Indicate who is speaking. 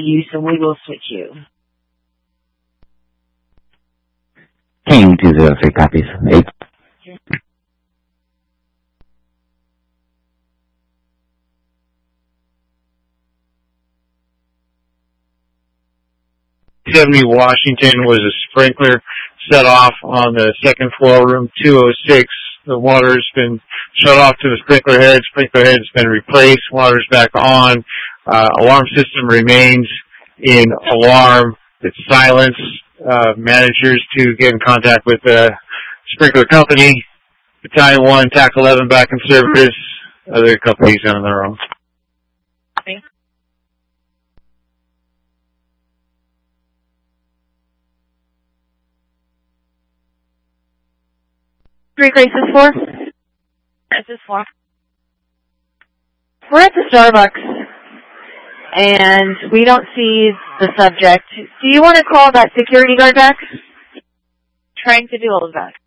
Speaker 1: you, so we will switch you.
Speaker 2: King 203 copies. 8.
Speaker 3: Washington was a sprinkler set off on the second floor, room 206. The water's been shut off to the sprinkler head. Sprinkler head's been replaced. Water's back on. Alarm system remains in alarm. It's silence. Managers to get in contact with the sprinkler company. Battalion 1, TAC 11 back in service. Other companies on their own.
Speaker 4: Okay.
Speaker 5: Three Crisis 4?
Speaker 4: Crisis 4.
Speaker 5: We're at the Starbucks, and we don't see the subject. Do you want to call that security guard back?
Speaker 4: Trying to do all of that.